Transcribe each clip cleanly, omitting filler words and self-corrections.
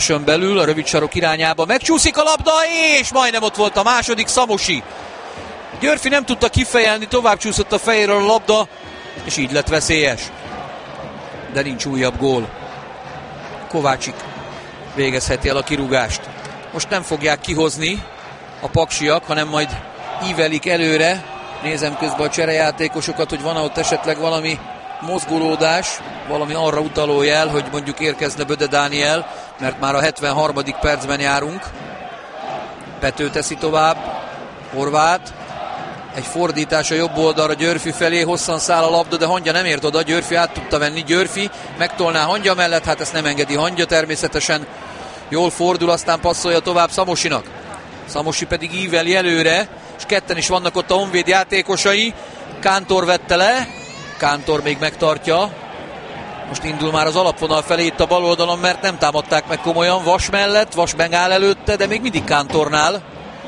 16-oson belül, a rövid sarok irányába megcsúszik a labda, és majdnem ott volt a második, Szamosi. Györfi nem tudta kifejelni, tovább csúszott a fejéről a labda, és így lett veszélyes. De nincs újabb gól. Kovácsik végezheti el a kirúgást. Most nem fogják kihozni a paksiak, hanem majd ívelik előre. Nézem közben a cserejátékosokat, hogy van ott esetleg valami mozgolódás, valami arra utaló jel, hogy mondjuk érkezne Böde Dániel, mert már a 73. percben járunk. Pető teszi tovább, Horváth. Egy fordítás a jobb oldalra Györfi felé, hosszan száll a labda, de Hangya nem ért oda, Györfi át tudta venni, Györfi megtolná Hangya mellett, hát ezt nem engedi Hangya természetesen. Jól fordul, aztán passzolja tovább Szamosinak. Szamosi pedig íveli előre, és ketten is vannak ott a Honvéd játékosai. Kántor vette le, Kántor még megtartja. Most indul már az alapvonal felé itt a bal oldalon, mert nem támadták meg komolyan Vas mellett, Vas megáll előtte, de még mindig Kántornál.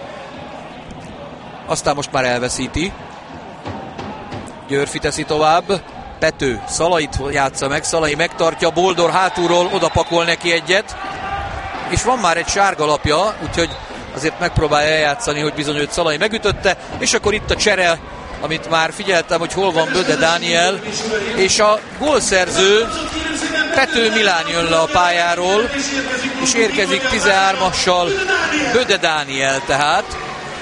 Aztán most már elveszíti. Györfi teszi tovább. Pető Szalait játsza meg, Szalai megtartja, Boldor hátulról odapakol neki egyet. És van már egy sárga lapja, úgyhogy azért megpróbálja eljátszani, hogy bizony őt Szalai megütötte. És akkor itt a csere, amit már figyeltem, hogy hol van Böde Dániel. És a gólszerző Pető Milán jön le a pályáról, és érkezik 13-assal Böde Dániel tehát.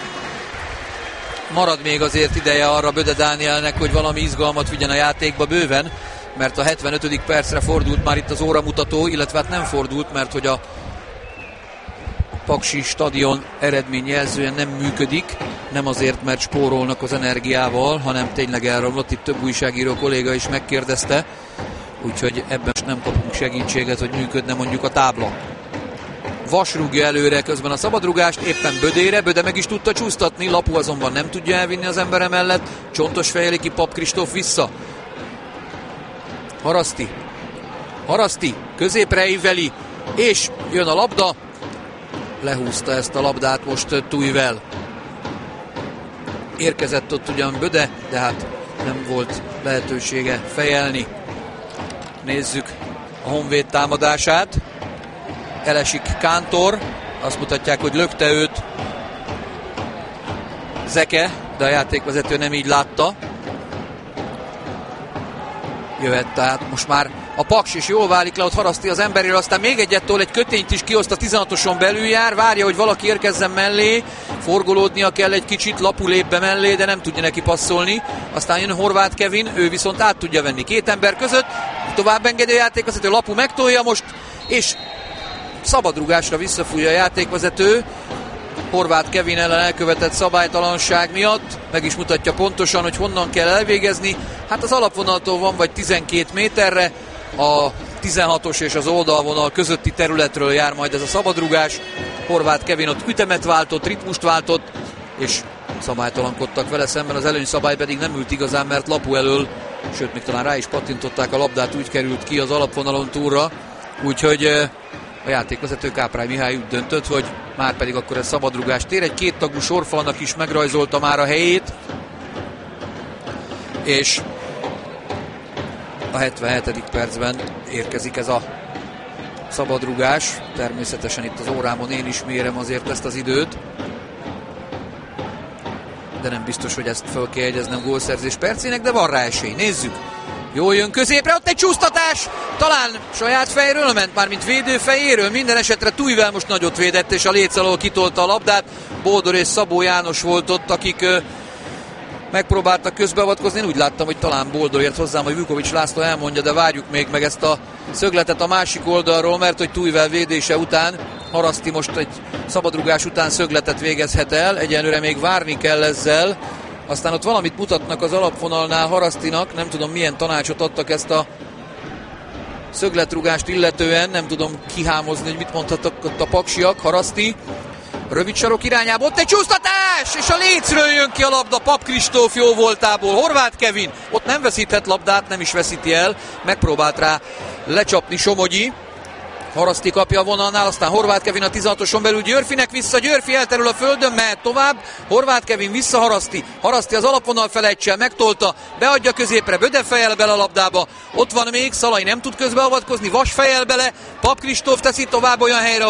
Marad még azért ideje arra Böde Dánielnek, hogy valami izgalmat vigyen a játékba bőven, mert a 75. percre fordult már itt az óramutató, illetve hát nem fordult, mert hogy a Paksi stadion eredményjelzően nem működik, nem azért, mert spórolnak az energiával, hanem tényleg elromlott, itt több újságíró kolléga is megkérdezte, úgyhogy ebben nem kapunk segítséget, hogy működne mondjuk a tábla. Vas rúgja előre közben a szabadrugást, éppen Bödére, Böde meg is tudta csúsztatni, Lapu azonban nem tudja elvinni az embere mellett, csontos fejeli ki Pap Kristóf vissza. Haraszti, középre íveli, és jön a labda, lehúzta ezt a labdát most Tujvel. Érkezett ott ugyan Böde, de hát nem volt lehetősége fejelni. Nézzük a Honvéd támadását. Elesik Kántor, azt mutatják, hogy lökte őt Zeke, de a játékvezető nem így látta. Jöhet tehát most már a Paks is jól válik le, ott Haraszti az emberéről, aztán még egyet egy kötényt is kioszt, a 16-oson belül jár, várja, hogy valaki érkezzen mellé, forgolódnia kell egy kicsit, Lapu lép be mellé, de nem tudja neki passzolni. Aztán jön Horváth Kevin, ő viszont át tudja venni két ember között, tovább engedő játékvezető, Lapu megtolja most, és szabadrugásra visszafújja a játékvezető. Horváth Kevin ellen elkövetett szabálytalanság miatt meg is mutatja pontosan, hogy honnan kell elvégezni. Hát az alapvonaltól van vagy 12 méterre, a 16-os és az oldalvonal közötti területről jár majd ez a szabadrugás. Horváth Kevin ott ütemet váltott, ritmust váltott, és szabálytalankodtak vele szemben, az előnyszabály pedig nem ült igazán, mert Lapu elől, sőt még talán rá is pattintották a labdát, úgy került ki az alapvonalon túlra, úgyhogy a játékvezető Káprály Mihály úgy döntött, hogy már pedig akkor ez szabadrugás tér. Egy kéttagú sorfalnak is megrajzolta már a helyét, és a 77. percben érkezik ez a szabadrugás. Természetesen itt az órámon én is mérem azért ezt az időt, de nem biztos, hogy ezt fel kell jegyeznem gólszerzés percének, de van rá esély. Nézzük! Jól jön középre, ott egy csúsztatás, talán saját fejről ment, már mint védő fejéről, minden esetre Tujvel most nagyot védett, és a léc alól kitolta a labdát. Boldor és Szabó János volt ott, akik megpróbáltak közbeavatkozni. Én úgy láttam, hogy talán Boldor ért hozzám, hogy Vukovics László elmondja, de várjuk még meg ezt a szögletet a másik oldalról, mert hogy Tujvel védése után Haraszti most egy szabadrugás után szögletet végezhet el, egyenlőre még várni kell ezzel. Aztán ott valamit mutatnak az alapvonalnál Harasztinak, nem tudom milyen tanácsot adtak ezt a szögletrúgást illetően, nem tudom kihámozni, hogy mit mondhattak ott a paksiak. Haraszti, rövid sarok irányába, ott egy csúsztatás, és a lécről jön ki a labda Pap Kristóf jó voltából. Horváth Kevin ott nem veszített labdát, nem is veszíti el, megpróbált rá lecsapni Somogyi. Haraszti kapja a vonalnál, aztán Horváth Kevin a 16-oson belül Györfinek vissza, Györfi elterül a földön, mehet tovább, Horváth Kevin vissza Haraszti, Haraszti az alapvonal felejtsel megtolta, beadja középre, Böde fejel bele a labdába, ott van még, Szalai nem tud közbeavatkozni, Vas fejel bele, Pap Kristóf teszi tovább olyan helyre,